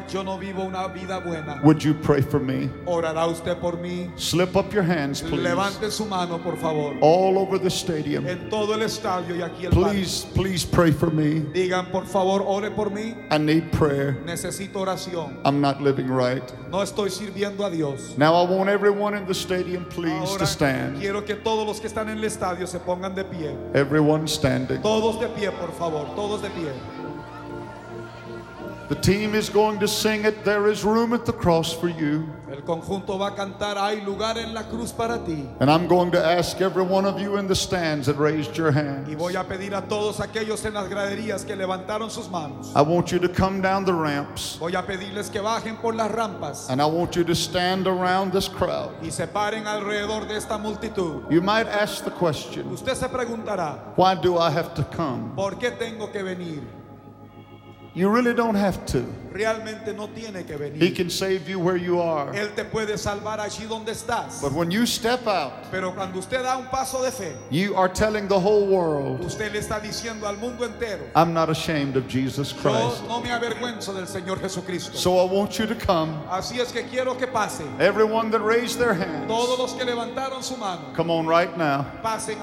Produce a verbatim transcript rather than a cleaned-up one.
yo no vivo una vida buena. Would you pray for me? ¿Orará usted por mí? Slip up your hands, please. Levante su mano, por favor. All over the stadium. En todo el estadio y aquí el Please, please pray for me. barrio. Digan, por favor, ore por mí. I need prayer. Necesito oración. I'm not living right. No estoy sirviendo a Dios. Now I want everyone in the stadium, please, Ahora to stand. quiero que todos los que están en el estadio se pongan de pie. Everyone standing. Todos de pie, por favor. Todos de pie. The team is going to sing it. There is room at the cross for you. El conjunto va a cantar, hay lugar en la cruz para ti. And I'm going to ask every one of you in the stands that raised your hands. Y voy a pedir a todos aquellos en las graderías que levantaron sus manos. I want you to come down the ramps. Voy a pedirles que bajen por las rampas And I want you to stand around this crowd. y se paren alrededor de esta multitud. You might ask the question, Usted se preguntará, why do I have to come? ¿por qué tengo que venir? You really don't have to. Realmente no tiene que He venir. can save you where you are. Él te puede salvar allí donde estás. But when you step out, Pero cuando usted da un paso de fe, you are telling the whole world, usted le está diciendo al mundo entero, I'm not ashamed of Jesus yo Christ. no me avergüenzo del Señor Jesucristo. So I want you to come. Así es que quiero que pasen. Everyone that raised their hands, Todos los que levantaron su mano, come on right now. pasen